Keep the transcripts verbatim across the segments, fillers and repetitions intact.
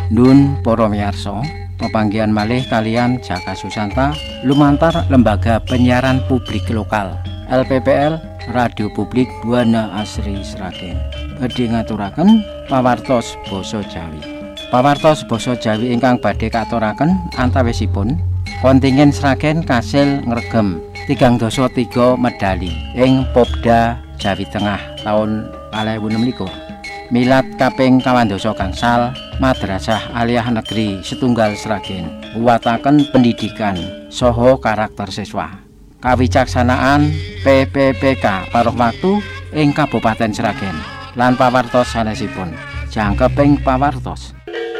Nun para miyarsa, pepanggihan malih kalian Jaka Susanta lumantar Lembaga Penyiaran Publik Lokal L P P L Radio Publik Buana Asri Sragen badhe ngaturaken pawartos basa Jawi. Pawartos basa Jawi ingkang badhe katuraken antawisipun kontingen Sragen kasil ngregem tigang dasa tiga medali ing Popda Jawi Tengah taun kalih ewu enem likur. Milad kaping kawan dasa gangsal Madrasah Aliyah Negeri Setunggal Sragen nguwataken pendidikan saha karakter siswa. Kawicaksanaan P P P K paruh waktu ing Kabupaten Sragen lan pawartos sanesipun. Jangkeping pawartos.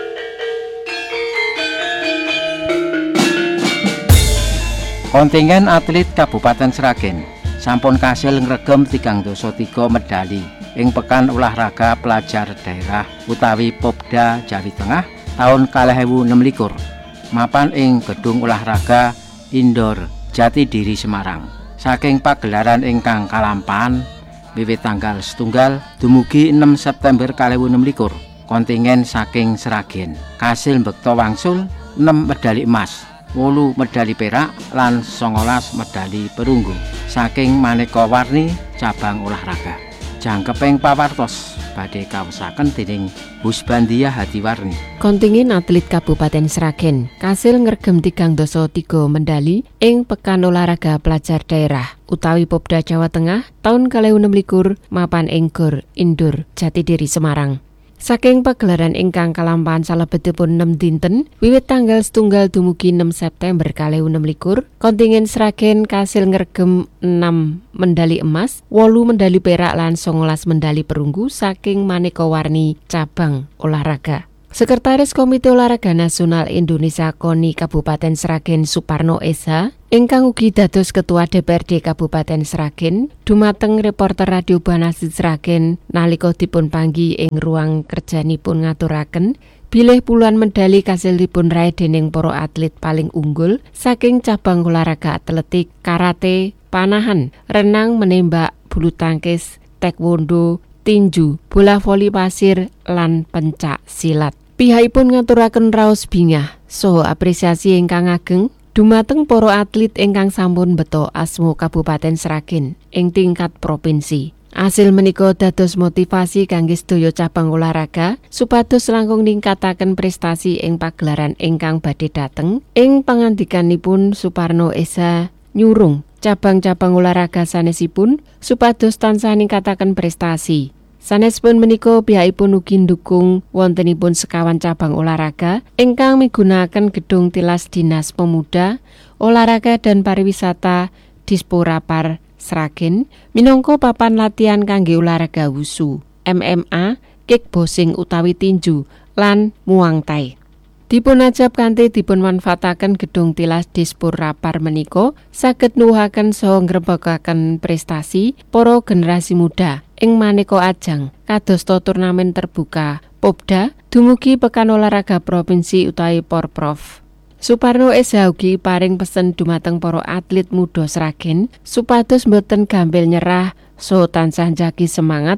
Kontingen atlet Kabupaten Sragen sampun kasil ngregem tigang dasa tiga medali ing Pekan Olahraga Pelajar Daerah utawi Popda Jawi Tengah taun kalih ewu enem likur mapan ing Gedung Olahraga Indoor Jatidiri Semarang. Saking pagelaran ingkang kalampahan wiwit tanggal setunggal dumugi enam September kalih ewu enem likur, kontingen saking Sragen kasil mbekta wangsul enam medali emas, wolu medali perak lan songolas medali perunggu saking maneka warni cabang olahraga. Jangkeping pawartos badhe kawesaken dening Husbandia Hadiwarni. Kontingen atlet Kabupaten Sragen kasil ngregem tigang dasa tiga medali ing Pekan Olahraga Pelajar Daerah utawi Popda Jawa Tengah taun kalih ewu enem likur mapan ing Gor Indoor Jatidiri Semarang. Saking pagelaran ingkang kalampahan salebetipun enam dinten wiwit tanggal setunggal dumugi enam September kalih ewu enem likur, kontingen Sragen kasil ngregem enam medali emas, wolu medali perak lan songolas medali perunggu saking maneka warni cabang olahraga. Sekretaris Komite Olahraga Nasional Indonesia KONI Kabupaten Sragen Suparno Esa ingkang ugi dados Ketua D P R D Kabupaten Sragen dumateng reporter Radio Banasi Sragen nalika dipun panggi ing ruang kerjanipun ngaturaken bilih puluhan medali kasil dipun raih dening para atlet paling unggul saking cabang olahraga atletik, karate, panahan, renang, menembak, bulu tangkis, taekwondo, tinju, bola voli pasir lan pencak silat. Pihakipun ngaturaken raos bingah saha apresiasi ingkang ageng dumateng para atlet ingkang sampun beto asma Kabupaten Sragen ing tingkat provinsi. Asil menika dados motivasi kangge sedaya cabang olahraga supados langkung ningkataken prestasi ing pagelaran ingkang badhe dateng. Ing pangandikanipun Suparno Esa nyurung cabang-cabang olahraga sanesipun supados tansah ningkataken prestasi. Sanespun menika pihakipun ugi ndukung wontenipun sekawan cabang olahraga ingkang migunakaken gedung tilas Dinas Pemuda, Olahraga dan Pariwisata Disporapar Sragen minangka papan latihan kangge olahraga wusu, M M A, kickboxing utawi tinju lan muang thai. Dipun ajab kanthi dipun manfaataken gedung tilas Disporapar menika saged nuwuhaken saha ngrebekaken prestasi para generasi muda ing maneka ajang kadosta turnamen terbuka Popda dumugi Pekan Olahraga Provinsi utawi Porprov. Suparno Esa ugi paring pesen dumateng para atlet muda Sragen supados mboten gampil nyerah saha tansah njagi semangat.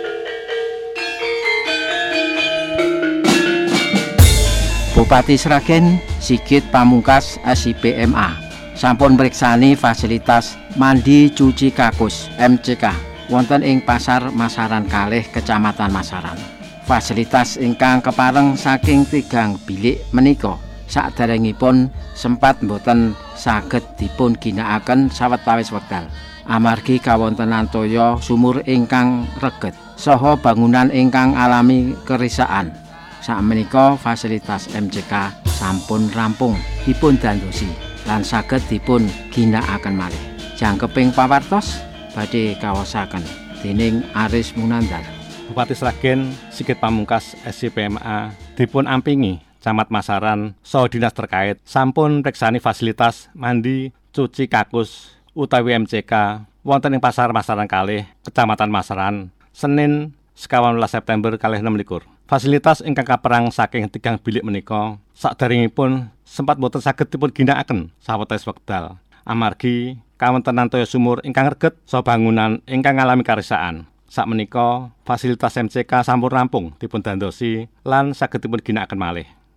Bupati Sragen Sigit Pamungkas S I P M A sampun mriksani fasilitas mandi cuci kakus M C K wonten ing Pasar Masaran kalih Kecamatan Masaran. Fasilitas ingkang kepareng saking tigang bilik menika saderengipun sempat mboten saged dipun ginakaken sawetawis wekdal amargi kawontenan toya sumur ingkang reget saha bangunan ingkang alami kerisakan. Sakmenika fasilitas M C K sampun rampung dipun dandosi lan saged dipun ginakaken malih. Jangkeping pawartos badhe kawosaken dening Aris Munandar. Bupati Sragen Sigit Pamungkas S I P M A dipun ampingi Camat Masaran saha dinas terkait sampun mriksani fasilitas mandi cuci kakus utawi M C K wonten ing Pasar Masaran kalih Kecamatan Masaran Senin sekawan welas September kalih enem likur. Fasilitas ingkang kaperang saking tigang bilik menika saderengipun sempat boten saged dipun ginakaken sawetawis wekdal amargi kawontenan toya sumur ingkang reget saha bangunan ingkang ngalami karisakan. Sakmenika fasilitas M C K sampun rampung dipun dandosi lan saged dipun ginakaken malih.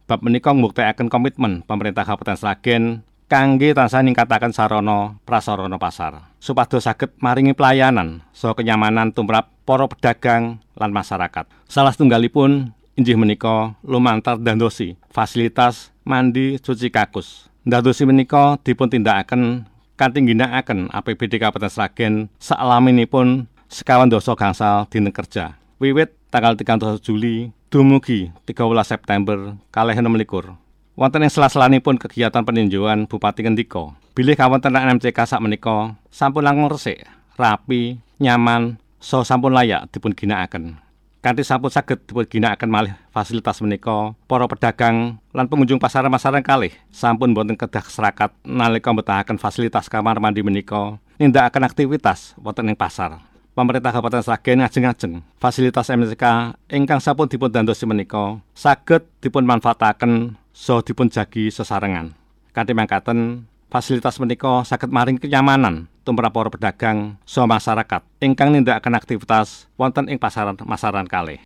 Bab menika mbuktiaken komitmen pemerintah Kabupaten Sragen kangge tansah ningkataken sarana prasarana pasar supados saged maringi pelayanan saha kenyamanan tumrap para pedagang lan masyarakat. Salah setunggalipun inggih menika lumantar ndandosi fasilitas mandi cuci kakus. Ndandosi menika dipun tindakaken kanthi ngginakaken A P B D Kabupaten Sragen sakalaminipun sekawan dasa gangsal dina kerja wiwit tanggal tigang dasa Juli dumugi tiga belas September kalih enem likur. Wonten ing sela-selanipun kegiatan peninjauan Bupati ngendika, bilih kawontenan M C K sakmenika sampun langkung resik, rapi, nyaman, saha sampun layak dipun ginakaken. Kanthi sampun saged dipun ginakaken malih fasilitas menika, para pedagang lan pengunjung pasaran-pasaran kalih sampun boten kedah serakat nalika mbetahaken fasilitas kamar mandi menika nindakaken aktivitas wonten ing pasar. Pemerintah Kabupaten Sragen ngajeng-ajeng fasilitas M C K ingkang sampun dipun dandosi menika saged dipun manfaataken saha dipun jagi sesarengan. Kanthi mangkaten fasilitas menika saged maring kenyamanan tumrap para pedagang saha masyarakat ingkang nindakaken aktivitas wonten ing pasaran-masaran kalih.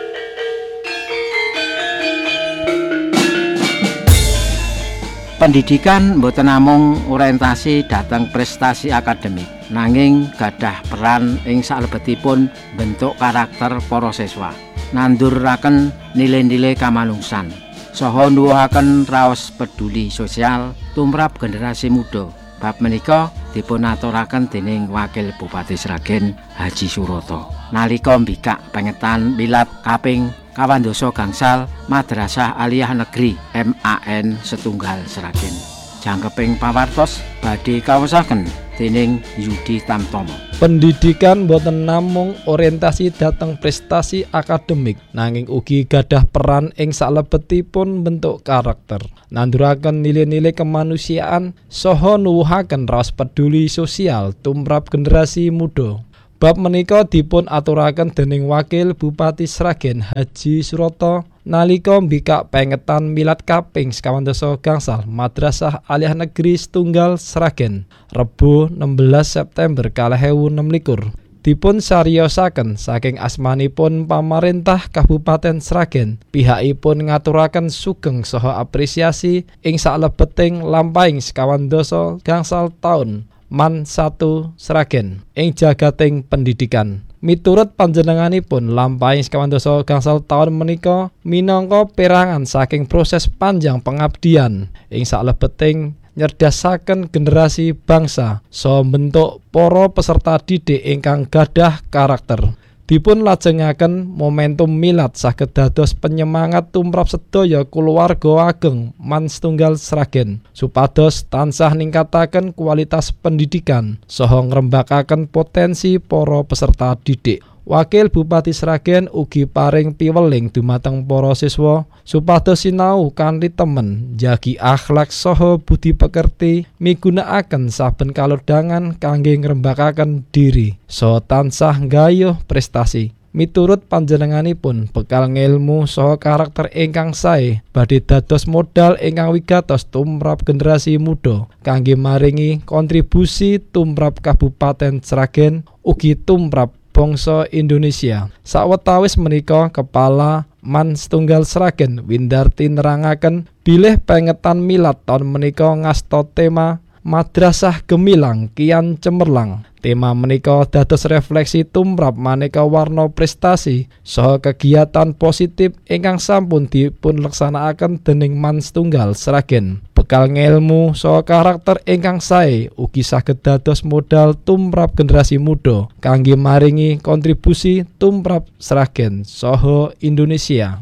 Pendidikan mboten namung orientasi dhateng prestasi akademik, nanging gadah peran ing salebetipun bentuk karakter para siswa, nanduraken nilai-nilai kamanungsan, saha nuwuhaken raos peduli sosial tumrap generasi muda. Bab menika dipun aturaken dening Wakil Bupati Sragen Haji Suroto nalika mbikak pengetan milad kaping kawan dasa gangsal Madrasah Aliyah Negeri M A N Setunggal Sragen. Jangkeping pawartos badhe kawosaken dening Yudi Tamtomo. Pendidikan boten namung orientasi dhateng prestasi akademik, nanging ugi gadah peran ing salebetipun bentuk karakter, nanduraken nilai-nilai kemanusiaan saha nuwuhaken raos peduli sosial tumrap generasi muda. Bab menika dipun aturaken dening Wakil Bupati Sragen Haji Suroto nalika mbikak pengetan milad kaping sekawan dasa gangsal Madrasah Aliyah Negeri Setunggal Sragen Rebo enam belas September kalih ewu enem likur. Dipun sariyosaken saking asmanipun pamarentah Kabupaten Sragen, pihakipun ngaturaken sugeng saha apresiasi ing saklebeting lampahing sekawan dasa gangsal taun Man satu Sragen ing jagating pendidikan. Miturut panjenenganipun lampahing sekawan dasa gangsal taun menika minangka perangan saking proses panjang pengabdian ing saklebeting nyerdasaken generasi bangsa saha bentuk para peserta didik ingkang gadah karakter. Dipun lajengaken momentum milad saged dados penyemangat tumrap sedaya kulawarga ageng Man Setunggal Sragen supados tansah ningkataken kualitas pendidikan saha ngrembakaken potensi para peserta didik. Wakil Bupati Sragen ugi paring piweling dumateng para siswa supados sinau kanthi temen, jagi akhlak saha budi pekerti, migunakaken saben kalodhangan kangge ngrembakaken diri saha tansah nggayuh prestasi. Miturut panjenenganipun, bekal ngilmu saha karakter ingkang sae badhe dados modal ingkang wigatos tumrap generasi muda kangge maringi kontribusi tumrap Kabupaten Sragen ugi tumrap bangsa Indonesia. Sawetawis menika Kepala Man Setunggal Sragen Windarti nerangaken bilih pengetan milad taun menika ngasta tema Madrasah Gemilang Kian Cemerlang. Tema menika dados refleksi tumrap maneka warna prestasi saha kegiatan positif ingkang sampun dipun laksanakaken dening Man Setunggal Sragen. Bekal ngelmu saha karakter ingkang sae ugi saged dados modal tumrap generasi muda kangge maringi kontribusi tumrap Sragen saha Indonesia.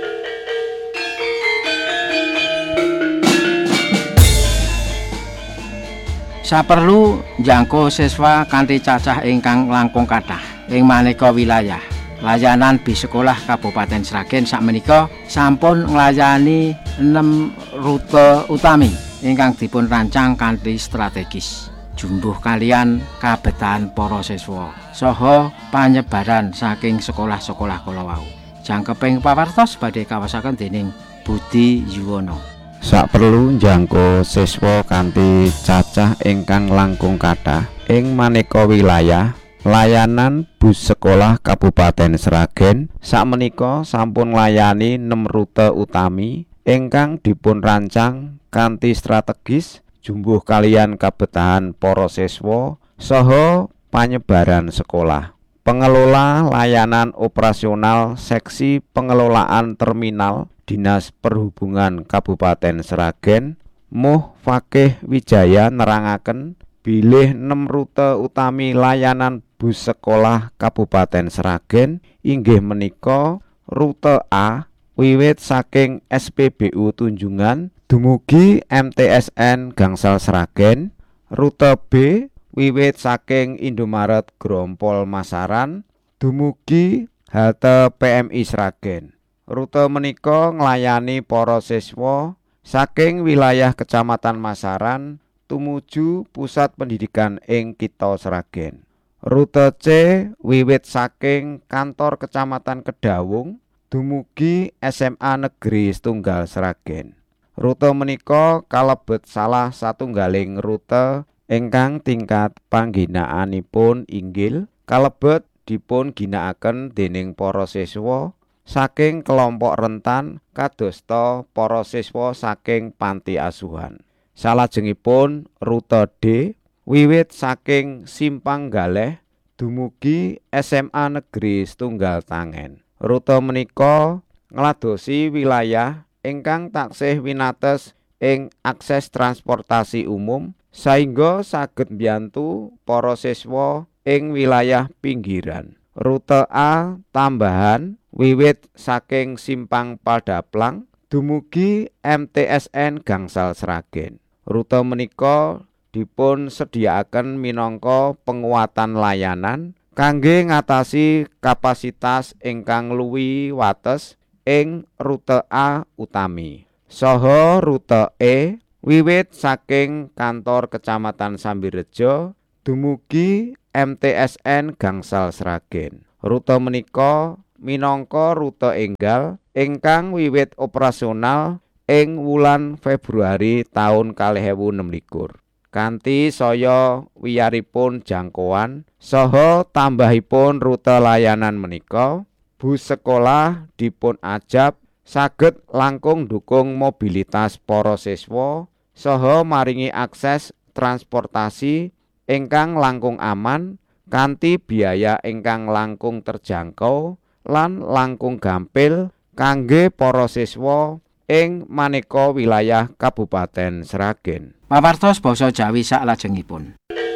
Saperlu njangko siswa kanthi cacah ingkang langkung kathah ing maneka wilayah. Layanan bis sekolah Kabupaten Sragen sakmenika sampun nglayani enam rute utami ingkang dipun rancang kanthi strategis. Jumbuh kalian kabetahan para siswa saha panyebaran saking sekolah-sekolah kala wau. Jangkeping pawartos badhe kawasaken dening Budi Yuwono. Saperlu njangko siswa kanthi cacah ingkang langkung kathah ing maneka wilayah, layanan bus sekolah Kabupaten Sragen sakmenika sampun nglayani enam rute utami ingkang dipunrancang kanthi strategis jumbuh kaliyan kabetahan para siswa saha panyebaran sekolah. Pengelola layanan operasional seksi pengelolaan terminal Dinas Perhubungan Kabupaten Sragen Muh Fakih Wijaya nerangaken bilih enam rute utami layanan bus sekolah Kabupaten Sragen inggih menika rute A wiwit saking S P B U Tunjungan dumugi M T S N Gangsal Sragen, rute B wiwit saking Indomaret Grompol Masaran dumugi halte P M I Sragen. Rute menika nglayani para siswa saking wilayah Kecamatan Masaran tumuju pusat pendidikan ing Kitha Sragen. Rute C wiwit saking kantor Kecamatan Kedawung dumugi S M A Negeri Setunggal Sragen. Rute menika kalebet salah satunggaling rute ingkang tingkat pangginaanipun inggil kalebet dipun ginakaken dening para siswa saking kelompok rentan kadosta para siswa saking panti asuhan. Salajengipun rute D wiwit saking Simpang Galeh dumugi S M A Negeri Setunggal Tangen. Rute menika ngladosi wilayah ingkang taksih winates ing akses transportasi umum saengga saged mbiyantu para siswa ing wilayah pinggiran. Rute A tambahan wiwit saking Simpang Padaplang dumugi M T S N Gangsal Sragen. Rute menika dipun sediakaken minangka penguatan layanan kangge ngatasi kapasitas ingkang luwih wates ing rute A utami. Saha rute E wiwit saking kantor Kecamatan Sambirejo dumugi M T S N Gangsal Sragen. Rute menika minangka rute enggal ingkang wiwit operasional ing wulan Februari taun kalih ewu enem likur. Kanthi saya wiyaripun jangkauan saha tambahipun rute layanan menika, bus sekolah dipun ajab saged langkung dukung mobilitas para siswa saha maringi akses transportasi ingkang langkung aman kanthi biaya ingkang langkung terjangkau lan langkung gampil kangge para siswa ing maneka wilayah Kabupaten Sragen. Pawartos basa Jawi saklajengipun.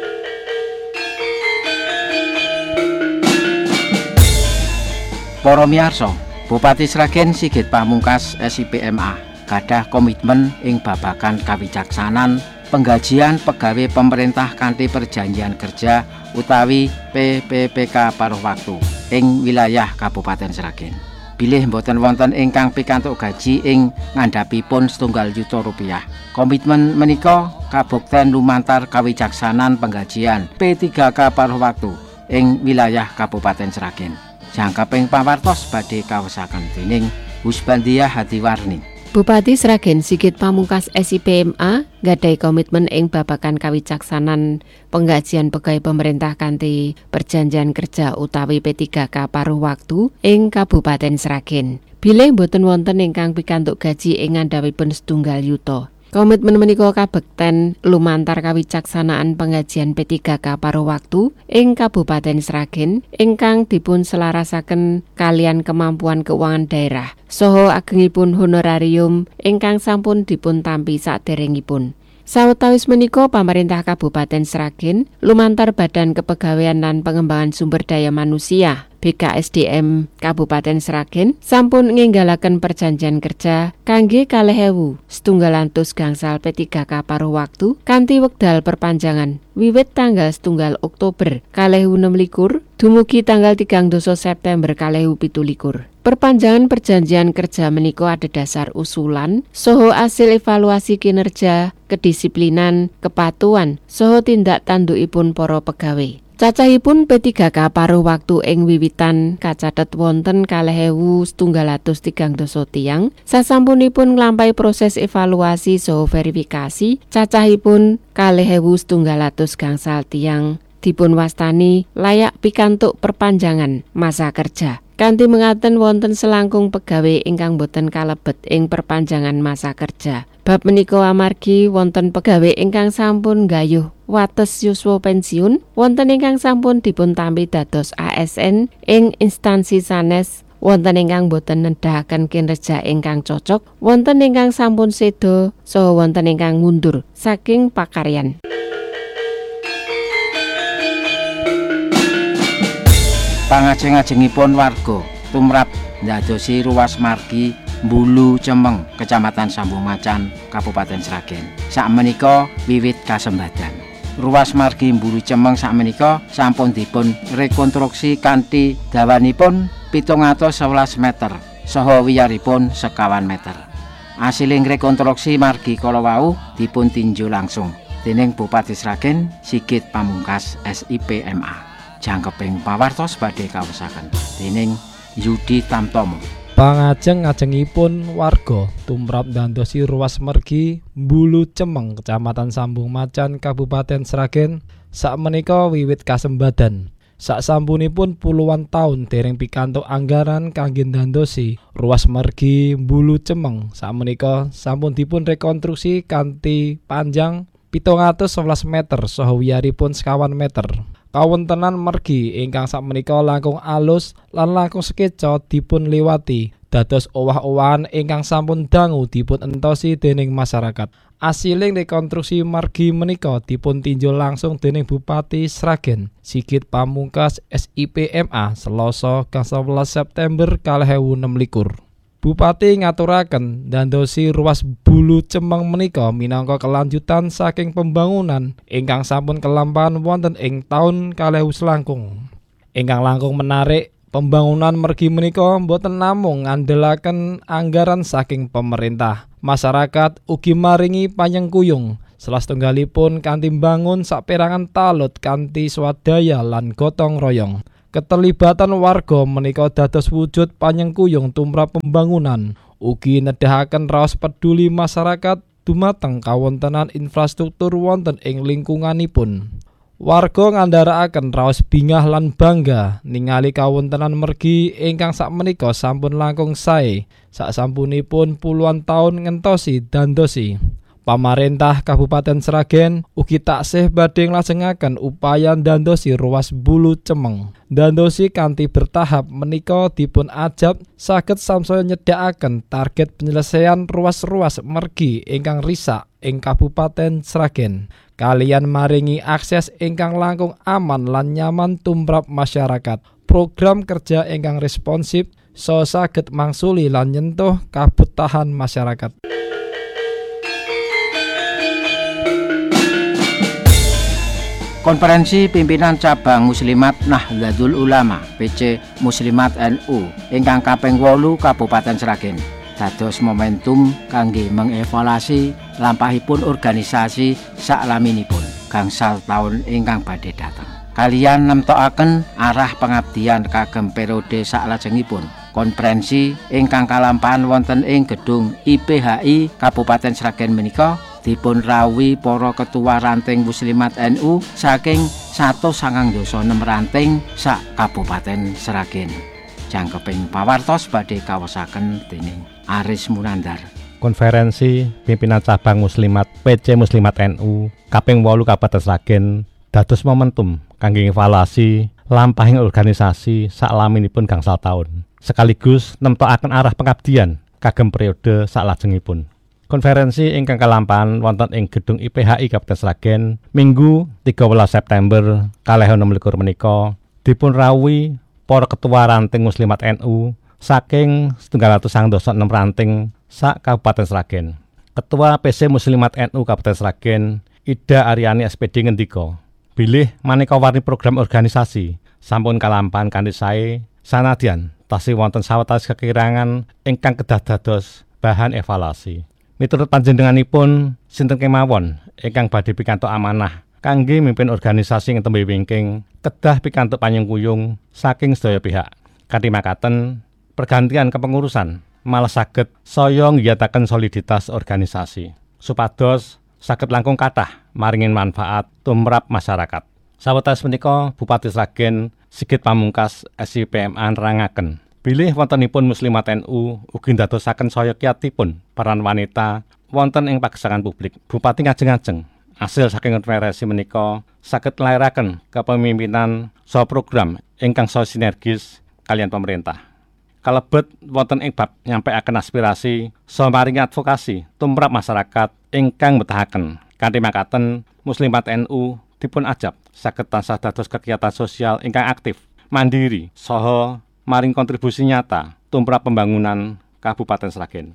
Para miyarsa, Bupati Sragen Sigit Pamungkas S I P M A gadah komitmen ing babagan kawicaksanan penggajian pegawai pemerintah kanthi perjanjian kerja utawi P P P K paruh waktu ing wilayah Kabupaten Sragen. Bilih mboten wonten ingkang pikantuk gaji ing ngandhapipun setunggal yuta rupiah. Komitmen menika kabukten lumantar kawicaksanan penggajian P tiga K paruh waktu ing wilayah Kabupaten Sragen. Jangkeping pawartos badhe kawesaken dening Husbandiah Hadiwarni. Bupati Sragen Sigit Pamungkas S I P M A gadhahi komitmen ing babagan kawicaksanan penggajian pegawai pemerintah kanthi perjanjian kerja utawi P tiga K paruh waktu ing Kabupaten Sragen. Bilih boten wonten ingkang pikantuk gaji ing ngandhapipun setunggal yuta. Komitmen menika kabekten lumantar kawicaksanaan penggajian P tiga K paruh waktu ing Kabupaten Sragen ingkang dipun selarasaken kalian kemampuan keuangan daerah saha agengipun honorarium ingkang sampun dipun tampi saderengipun. Sawetawis menika pamarintah Kabupaten Sragen lumantar Badan Kepegawaian lan Pengembangan Sumber Daya Manusia B K S D M Kabupaten Sragen sampun nginggalaken perjanjian kerja kangge kalih ewu setunggal atus gangsal P tiga K paruh waktu kanthi wekdal perpanjangan wiwit tanggal setunggal Oktober kalih ewu enem likur dumugi tanggal tigang dasa September kalih ewu pitu likur. Perpanjangan perjanjian kerja menika adhedhasar usulan saha asil evaluasi kinerja, kedisiplinan, kepatuhan saha tindak tandukipun para pegawai. Cacahipun P tiga K paruh waktu ing wiwitan kacathet wonten kalih ewu setunggal atus tigang dasa tiyang. Sasampunipun nglampahi proses evaluasi saha verifikasi, cacahipun kalih ewu setunggal atus gangsal tiyang dipun wastani layak pikantuk perpanjangan masa kerja. Kanthi mengaten wonten selangkung pegawai ingkang boten kalebet ing perpanjangan masa kerja. Bab menika amargi wonten pegawai ingkang sampun nggayuh wates yuswa pensiun, wonten ingkang sampun dipun tampi dados A S N ing instansi sanes, wonten ingkang boten nedahaken kinerja ingkang cocok, wonten ingkang sampun seda, saha wonten ingkang mundur saking pakaryan. Pangajeng-ajengipun warga tumrap ndadosi ruas margi Mbulu Cemeng, Kecamatan Sambung Macan, Kabupaten Sragen. Sakmenika wiwit kasembadan. Ruas margi Mbulu Cemeng sakmenika sampun dipun rekonstruksi kanthi dawanipun pitung atus sewelas meter saha wiyaripun sekawan meter. Asiling rekonstruksi margi kala wau dipun tinjau langsung dening Bupati Sragen Sigit Pamungkas S I P M A. Jangkeping pawartos badhe kawesaken dening Yudi Tamtomo. Pangajeng-ajengipun warga tumrap ndandosi ruas mergi Mbulu Cemeng, Kecamatan Sambung Macan, Kabupaten Sragen sakmenika wiwit kasembadan. Saksampunipun puluhan taun dereng pikantuk anggaran kangge ndandosi ruas mergi Mbulu Cemeng sakmenika sampun dipun rekonstruksi kanthi panjang pitung atus sewelas meter saha wiyaripun sekawan meter. Kawontenan mergi ingkang sakmenika langkung alus lan langkung sekeca dipun liwati, dados owah-owahan ingkang sampun dangu dipun entosi dening masyarakat. Asiling rekonstruksi margi menika dipun tinjau langsung dening Bupati Sragen Sigit Pamungkas S I P M A Selasa gangsal welas September kalih ewu enem likur. Bupati ngaturaken ndandosi ruas Mbulu Cemeng menika minangka kelanjutan saking pembangunan ingkang sampun kelampahan wonten ing taun kalih ewu selangkung. Ingkang langkung menarik, pembangunan mergi menika boten namung ngandelaken anggaran saking pemerintah. Masyarakat ugi maringi panyengkuyung salah setunggalipun kanthi mbangun saperangan talut kanthi swadaya lan gotong royong. Keterlibatan warga menika dados wujud panyengkuyung tumrap pembangunan, ugi nedahaken raos peduli masyarakat dumateng kawontenan infrastruktur wonten ing lingkunganipun. Warga ngandharakaken raos bingah lan bangga ningali kawontenan mergi ingkang sakmenika sampun langkung sae saksampunipun puluhan taun ngentosi dandosi. Pamarentah Kabupaten Sragen ugi taksih badhe nglajengaken upaya ndandosi ruas Mbulu Cemeng. Ndandosi kanthi bertahap menika dipun ajab saged samsaya nyedhakaken target penyelesaian ruas-ruas mergi ingkang risak ing Kabupaten Sragen, kaliyan maringi akses ingkang langkung aman lan nyaman tumrap masyarakat. Program kerja ingkang responsif so saged mangsuli lan nyentuh kabutahan masyarakat. Konferensi Pimpinan Cabang Muslimat Nahdlatul Ulama P C Muslimat N U ingkang kaping wolu Kabupaten Sragen dados momentum kangge mengevaluasi lampahipun organisasi saklaminipun gangsal taun ingkang badhe dateng. Kaliyan nemtokaken arah pengabdian kagem periode saklajengipun. Konferensi ingkang kalampahan wonten ing gedung I P H I Kabupaten Sragen menika dipun rawuhi para ketua ranting Muslimat N U saking satus sangang dasa enem ranting sak Kabupaten Sragen. Jangkeping pawartos badhe kawosaken dening Aris Munandar. Konferensi Pimpinan Cabang Muslimat P C Muslimat N U kaping wolu Kabupaten Sragen dados momentum kangge evaluasi lampahing organisasi saklaminipun gangsal taun, sekaligus nemtokaken arah pengabdian kagem periode saklajengipun. Konferensi ingkang kalampahan wonten ing gedung I P H I Kabupaten Sragen Minggu tiga belas September kalih enem likur menika dipun rawuhi para ketua ranting Muslimat N U saking setunggal atus sangang dasa enem ranting sak Kabupaten Sragen. Ketua P C Muslimat N U Kabupaten Sragen Ida Aryani S P D ngendika, bilih maneka warni program organisasi sampun kalampahan kanthi sae sanadyan tasih wonten sawetawis kekirangan ingkang kedah dados bahan evaluasi. Miturut panjenenganipun sinten kemawon ingkang badhe pikantuk amanah kangge mimpin organisasi ing tembe wingking kedah pikantuk panyengkuyung saking sedaya pihak. Kanthi makaten pergantian kepengurusan malah saged saya nggiyataken soliditas organisasi supados saged langkung kathah maringin manfaat tumrap masyarakat. Sawetawis menika Bupati Sragen Sigit Pamungkas S I P M A nerangaken Bilih wontenipun Muslimat N U ugi ndadosaken saya kiyatipun peran wanita wonten ing pagesangan publik. Bupati ngajeng-ajeng asil saking konferensi menika saged nglairaken kepemimpinan saha program ingkang saha sinergis kalian pemerintah. Kalebet wonten ing bab nyampaiaken aspirasi saha maringi advokasi tumrap masyarakat ingkang betahaken. Kanthi makaten Muslimat N U dipun ajab saged tansah dados kegiatan sosial ingkang aktif, mandiri saha maring kontribusi nyata tumrap pembangunan Kabupaten Sragen.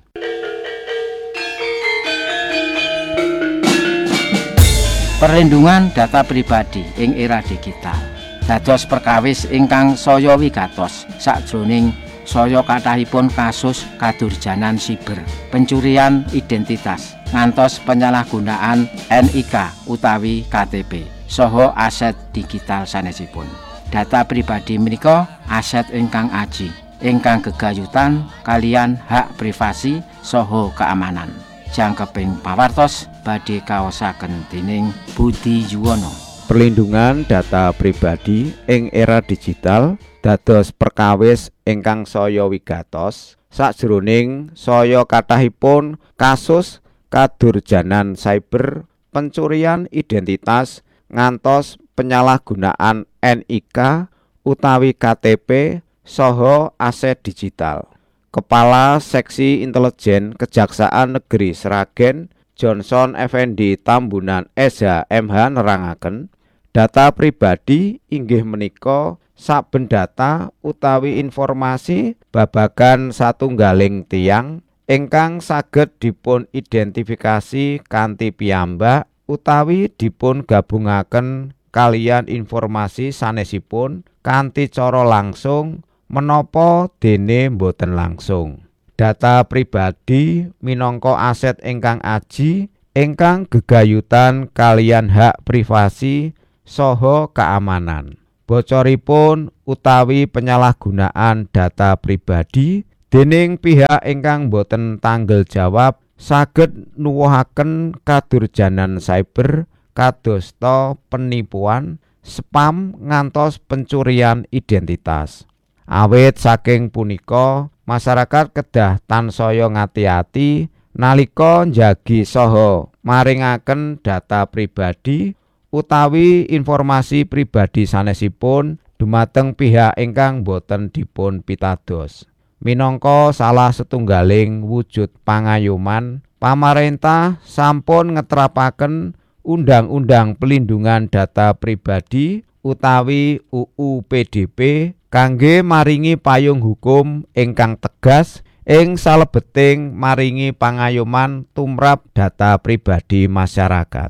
Perlindungan data pribadi ing era digital dados perkawis ingkang saya wigatos sakjroning saya kathahipun kasus kadurjanan siber, pencurian identitas, ngantos penyalahgunaan N I K utawi K T P saha aset digital sanesipun. Data pribadi menika aset ingkang aji, ingkang gegayutan kalian hak privasi saha keamanan. Jangkeping pawartos badhe kaosaken dening Budi Yuwono. Perlindungan data pribadi ing era digital dados perkawis ingkang saya wigatos sakjroning saya kathahipun kasus kadurjanan cyber, pencurian identitas ngantos penyalahgunaan N I K utawi K T P saha aset digital. Kepala Seksi Intelijen Kejaksaan Negeri Sragen Johnson Effendi Tambunan S H M H nerangaken, data pribadi inggih menika saben data utawi informasi babagan satunggaling tiyang ingkang saged dipun identifikasi kanthi piyambak utawi dipun gabungaken kalian informasi sanesipun kanthi cara langsung menapa dene boten langsung. Data pribadi minangka aset ingkang aji ingkang gegayutan kalian hak privasi saha keamanan. Bocoripun utawi penyalahgunaan data pribadi dening pihak ingkang boten tanggel jawab saged nuwuhaken kadurjanan cyber kadosta penipuan, spam ngantos pencurian identitas. Awit saking punika masyarakat kedah tansaya ngati-ati nalika njagi saha maringaken data pribadi utawi informasi pribadi sanesipun dumateng pihak ingkang boten dipun pitados. Minangka salah setunggaling wujud pangayoman, pamarentah sampun ngetrapaken Undang-Undang Pelindungan Data Pribadi utawi U U P D P kangge maringi payung hukum ingkang tegas ing salebeting maringi pangayoman tumrap data pribadi masyarakat.